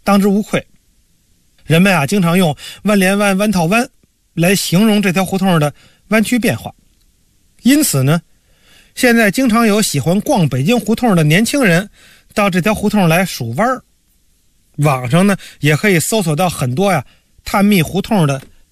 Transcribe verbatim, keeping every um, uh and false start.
当之无愧。人们啊经常用万莲湾、弯套湾来形容这条胡同的弯曲变化。因此呢，现在经常有喜欢逛北京胡同的年轻人到这条胡同来数弯儿。网上呢也可以搜索到很多呀探秘胡同的